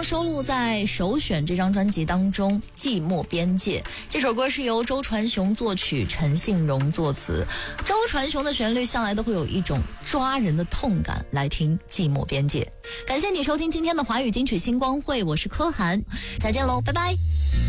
收录在首选这张专辑当中，《寂寞边界》这首歌是由周传雄作曲，陈信荣作词。周传雄的旋律向来都会有一种抓人的痛感，来听《寂寞边界》。感谢你收听今天的华语金曲星光会，我是柯涵，再见喽，拜拜。